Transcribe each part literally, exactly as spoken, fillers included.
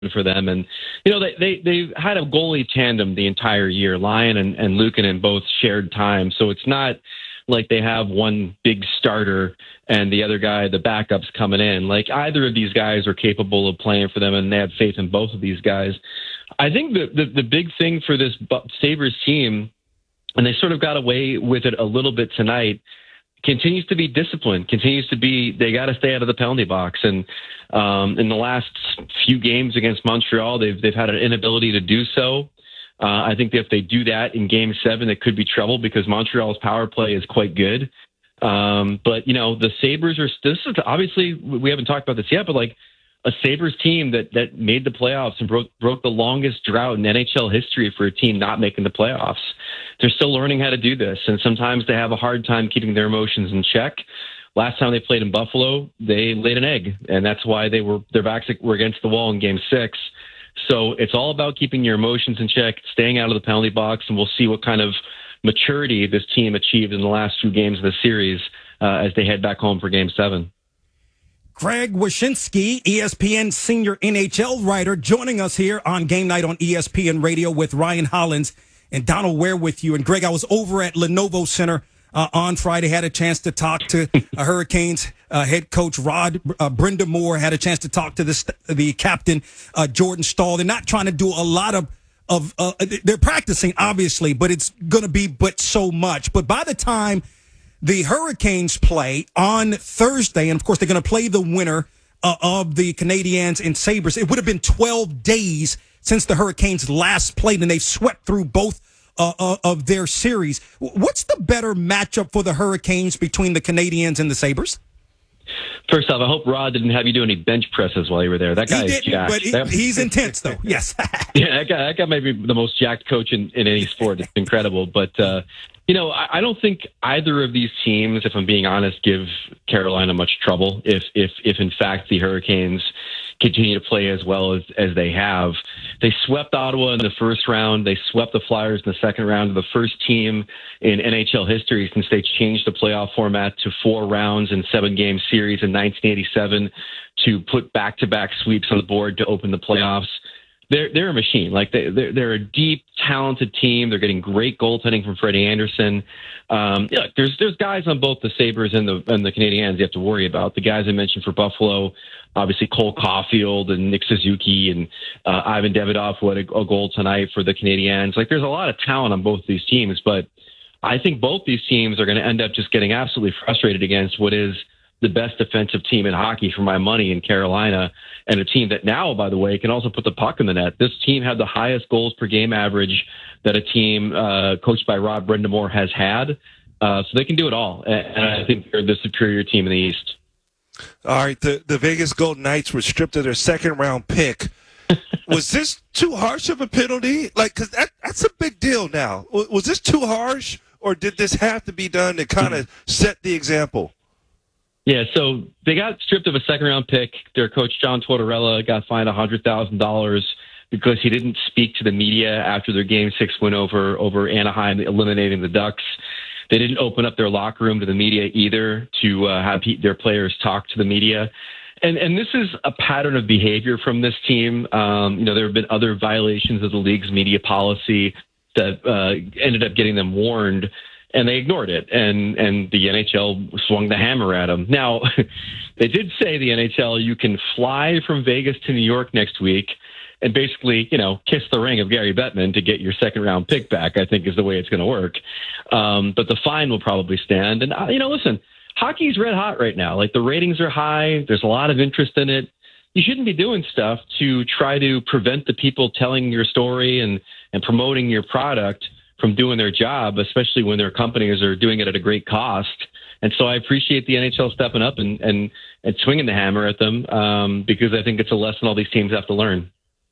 for them. And, you know, they, they, they've had a goalie tandem the entire year. Lyon and, and Luukkonen both shared time. So it's not like they have one big starter and the other guy, the backup's coming in. Like, either of these guys are capable of playing for them, and they have faith in both of these guys. I think the, the, the big thing for this Sabres team, and they sort of got away with it a little bit tonight, continues to be discipline, continues to be, they got to stay out of the penalty box. And um, in the last few games against Montreal, they've they've had an inability to do so. Uh, I think that if they do that in game seven, it could be trouble because Montreal's power play is quite good. Um, but, you know, the Sabres are, this is obviously, we haven't talked about this yet, but like a Sabres team that, that made the playoffs and broke, broke the longest drought in N H L history for a team not making the playoffs. They're still learning how to do this. And sometimes they have a hard time keeping their emotions in check. Last time they played in Buffalo, they laid an egg, and that's why they were, their backs were against the wall in game six. So it's all about keeping your emotions in check, staying out of the penalty box, and we'll see what kind of maturity this team achieved in the last few games of the series uh, as they head back home for game seven. Greg Wyshynski, E S P N senior N H L writer, joining us here on Game Night on E S P N Radio with Ryan Hollins and Donald Ware with you. And Greg, I was over at Lenovo Center uh, on Friday, had a chance to talk to uh, Hurricanes uh, head coach Rod uh, Brind'Amour, had a chance to talk to the, the captain uh, Jordan Staal. They're not trying to do a lot of, of uh, they're practicing, obviously, but it's going to be but so much. But by the time the Hurricanes play on Thursday, and of course they're going to play the winner uh, of the Canadiens and Sabres, it would have been twelve days since the Hurricanes last played, and they've swept through both uh, uh, of their series. What's the better matchup for the Hurricanes between the Canadiens and the Sabres? First off, I hope Rod didn't have you do any bench presses while you were there. That guy he is didn't, jacked. but he, that, he's intense, though. Yes. yeah, that guy, that guy might be the most jacked coach in, in any sport. It's incredible. But, uh, you know, I, I don't think either of these teams, if I'm being honest, give Carolina much trouble if, if, if in fact, the Hurricanes continue to play as well as, as they have. They swept Ottawa in the first round. They swept the Flyers in the second round. The first team in N H L history since they changed the playoff format to four rounds and seven-game series in nineteen eighty-seven to put back-to-back sweeps on the board to open the playoffs. They're they're a machine. Like they they're, they're a deep, talented team. They're getting great goaltending from Freddie Anderson. Um, yeah, there's there's guys on both the Sabres and the and the Canadiens you have to worry about. The guys I mentioned for Buffalo, obviously Cole Caulfield and Nick Suzuki and uh, Ivan Davidov, who had a, a goal tonight for the Canadiens. Like there's a lot of talent on both these teams, but I think both these teams are going to end up just getting absolutely frustrated against what is the best defensive team in hockey for my money in Carolina, and a team that now, by the way, can also put the puck in the net. This team had the highest goals per game average that a team uh, coached by Rod Brind'Amour has had. Uh, so they can do it all. And I think they're the superior team in the East. All right. The, the Vegas Golden Knights were stripped of their second round pick. Was this too harsh of a penalty? Like, cause that, that's a big deal now. Was this too harsh, or did this have to be done to kind of set the example? Yeah, so they got stripped of a second-round pick. Their coach, John Tortorella, got fined one hundred thousand dollars because he didn't speak to the media after their Game six win over, over Anaheim, eliminating the Ducks. They didn't open up their locker room to the media either to uh, have their players talk to the media. And and this is a pattern of behavior from this team. Um, you know, there have been other violations of the league's media policy that uh, ended up getting them warned, and they ignored it, and, and the N H L swung the hammer at them. Now, they did say, the N H L, you can fly from Vegas to New York next week and basically, you know, kiss the ring of Gary Bettman to get your second-round pick back, I think is the way it's going to work. Um, but the fine will probably stand. And, uh, you know, listen, hockey's red hot right now. Like, the ratings are high. There's a lot of interest in it. You shouldn't be doing stuff to try to prevent the people telling your story and, and promoting your product from doing their job, especially when their companies are doing it at a great cost. And so I appreciate the N H L stepping up and, and, and swinging the hammer at them um, because I think it's a lesson all these teams have to learn.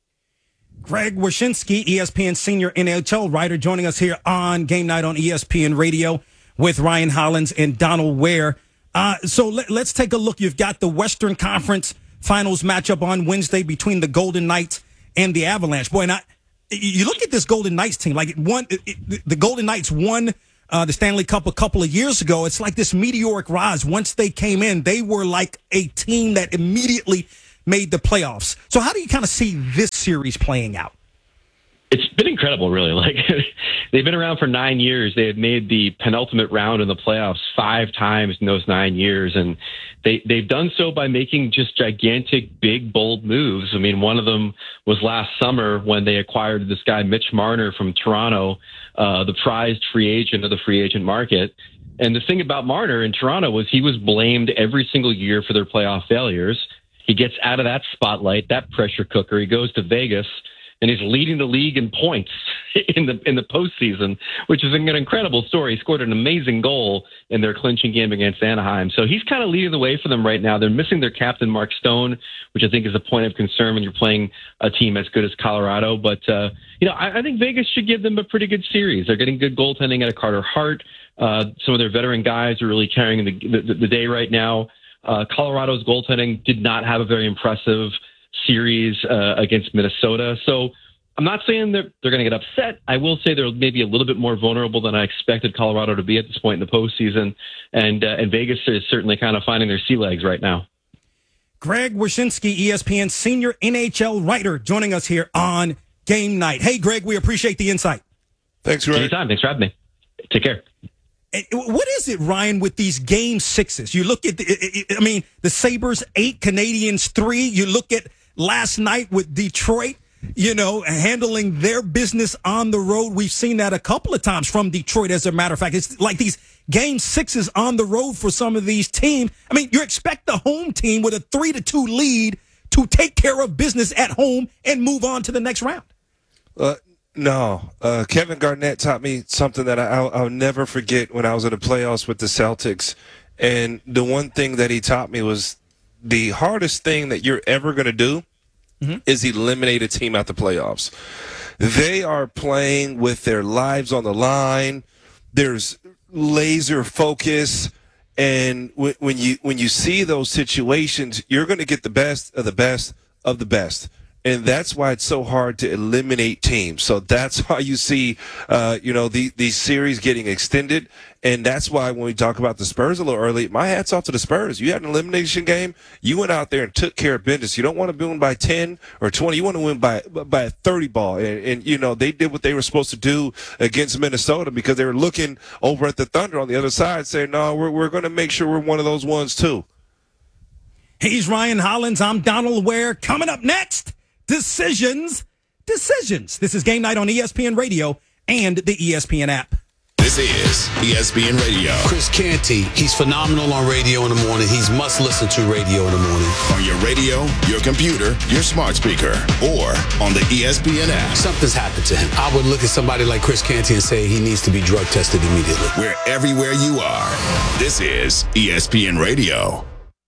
Greg Wyshynski, E S P N senior N H L writer, joining us here on Game Night on E S P N Radio with Ryan Hollins and Donald Ware. Uh, so let, let's take a look. You've got the Western Conference Finals matchup on Wednesday between the Golden Knights and the Avalanche. Boy, and I, you look at this Golden Knights team, like it won, it, it, the Golden Knights won uh, the Stanley Cup a couple of years ago. It's like this meteoric rise. Once they came in, they were like a team that immediately made the playoffs. So how do you kind of see this series playing out? It's been incredible, really. Like they've been around for nine years. They had made the penultimate round in the playoffs five times in those nine years, and they they've done so by making just gigantic, big, bold moves. I mean, one of them was last summer when they acquired this guy Mitch Marner from Toronto, uh, the prized free agent of the free agent market. And the thing about Marner in Toronto was he was blamed every single year for their playoff failures. He gets out of that spotlight, that pressure cooker. He goes to Vegas, and he's leading the league in points in the in the postseason, which is an incredible story. He scored an amazing goal in their clinching game against Anaheim. So he's kind of leading the way for them right now. They're missing their captain, Mark Stone, which I think is a point of concern when you're playing a team as good as Colorado. But, uh, you know, I, I think Vegas should give them a pretty good series. They're getting good goaltending out of Carter Hart. Uh, some of their veteran guys are really carrying the, the, the day right now. Uh, Colorado's goaltending did not have a very impressive series uh, against Minnesota. So I'm not saying that they're going to get upset. I will say they're maybe a little bit more vulnerable than I expected Colorado to be at this point in the postseason. And, uh, and Vegas is certainly kind of finding their sea legs right now. Greg Wyshynski, E S P N senior N H L writer, joining us here on Game Night. Hey, Greg, we appreciate the insight. Thanks, Greg. Anytime. Thanks for having me. Take care. What is it, Ryan, with these game sixes? You look at, the, I mean, the Sabres eight, Canadians three. You look at last night with Detroit, you know, handling their business on the road. We've seen that a couple of times from Detroit, as a matter of fact. It's like these game sixes on the road for some of these teams. I mean, you expect the home team with a three to two lead to take care of business at home and move on to the next round. Uh, no. Uh, Kevin Garnett taught me something that I, I'll, I'll never forget when I was in the playoffs with the Celtics. And the one thing that he taught me was the hardest thing that you're ever going to do mm-hmm. is eliminate a team at the playoffs. They are playing with their lives on the line. There's laser focus. And when, when you when you see those situations, you're going to get the best of the best of the best. And that's why it's so hard to eliminate teams. So that's why you see, uh, you know, the, these series getting extended. And that's why when we talk about the Spurs a little early, my hat's off to the Spurs. You had an elimination game. You went out there and took care of business. You don't want to win by ten or twenty. You want to win by by a thirty ball. And, and, you know, they did what they were supposed to do against Minnesota because they were looking over at the Thunder on the other side saying, no, we're, we're going to make sure we're one of those ones too. He's Ryan Hollins. I'm Donald Ware. Coming up next. Decisions, decisions. This is Game Night on E S P N Radio and the E S P N app. This is E S P N Radio. Chris Canty, he's phenomenal on radio in the morning. He's must listen to radio in the morning. On your radio, your computer, your smart speaker, or on the E S P N app. Something's happened to him. I would look at somebody like Chris Canty and say he needs to be drug tested immediately. We're everywhere you are. This is E S P N Radio.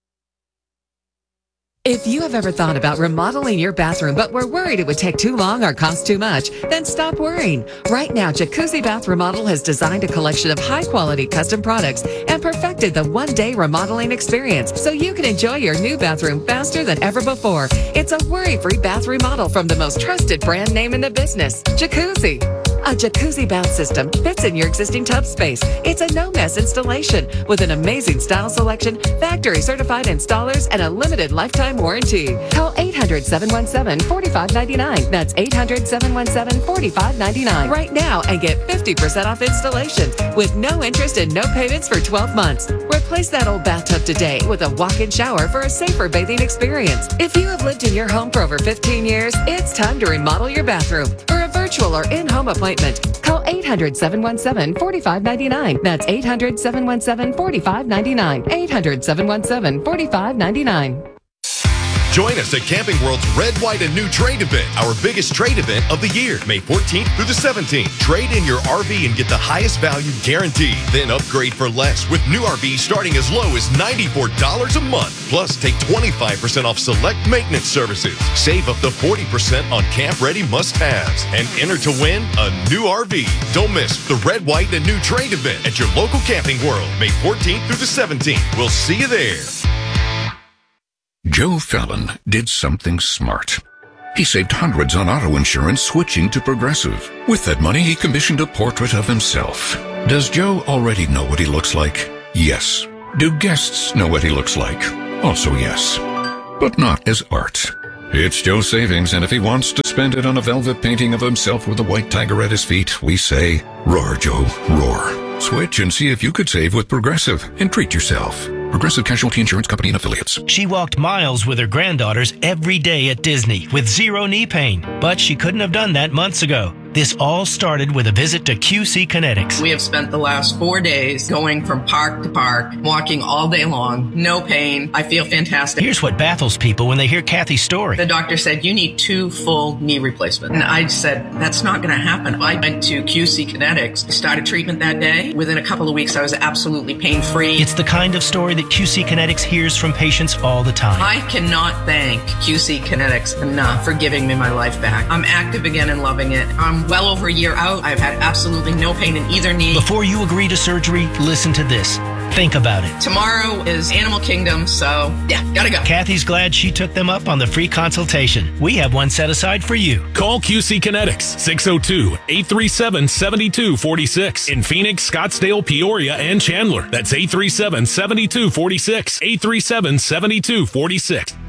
If you have ever thought about remodeling your bathroom but were worried it would take too long or cost too much, then stop worrying. Right now, Jacuzzi Bath Remodel has designed a collection of high-quality custom products and perfected the one-day remodeling experience so you can enjoy your new bathroom faster than ever before. It's a worry-free bath remodel from the most trusted brand name in the business, Jacuzzi. A jacuzzi bath system fits in your existing tub space. It's a no-mess installation with an amazing style selection, factory-certified installers, and a limited lifetime warranty. Call eight hundred, seven one seven, four five nine nine. That's eight hundred, seven one seven, four five nine nine right now and get fifty percent off installations with no interest and no payments for twelve months. Replace that old bathtub today with a walk-in shower for a safer bathing experience. If you have lived in your home for over fifteen years, it's time to remodel your bathroom. For a virtual or in-home appointment, call eight hundred, seven one seven, four five nine nine. That's eight hundred, seven one seven, four five nine nine. eight hundred, seven one seven, four five nine nine. Join us at Camping World's Red, White, and New Trade Event, our biggest trade event of the year, May fourteenth through the seventeenth. Trade in your R V and get the highest value guaranteed. Then upgrade for less with new R Vs starting as low as ninety-four dollars a month. Plus, take twenty-five percent off select maintenance services. Save up to forty percent on camp-ready must-haves. And enter to win a new R V. Don't miss the Red, White, and New Trade Event at your local Camping World, May fourteenth through the seventeenth. We'll see you there. Joe Fallon did something smart. He saved hundreds on auto insurance switching to Progressive. With that money, he commissioned a portrait of himself. Does Joe already know what he looks like? Yes. Do guests know what he looks like? Also yes. but not as art. It's Joe's savings, and if he wants to spend it on a velvet painting of himself with a white tiger at his feet, we say, roar, Joe, roar. Switch and see if you could save with Progressive and treat yourself. Progressive Casualty Insurance Company and Affiliates. She walked miles with her granddaughters every day at Disney with zero knee pain, but she couldn't have done that months ago. This all started with a visit to Q C Kinetics. We have spent the last four days going from park to park, walking all day long, no pain. I feel fantastic. Here's what baffles people when they hear Kathy's story. The doctor said, you need two full knee replacements. And I said, that's not going to happen. I went to Q C Kinetics, started treatment that day. Within a couple of weeks, I was absolutely pain-free. It's the kind of story that Q C Kinetics hears from patients all the time. I cannot thank Q C Kinetics enough for giving me my life back. I'm active again and loving it. I'm well over a year out. I've had absolutely no pain in either knee. Before you agree to surgery, listen to this. Think about it. Tomorrow is Animal Kingdom, so yeah, gotta go. Kathy's glad she took them up on the free consultation. We have one set aside for you. Call Q C Kinetics, six oh two, eight three seven, seven two four six. In Phoenix, Scottsdale, Peoria, and Chandler. That's eight three seven, seven two four six. eight three seven, seven two four six.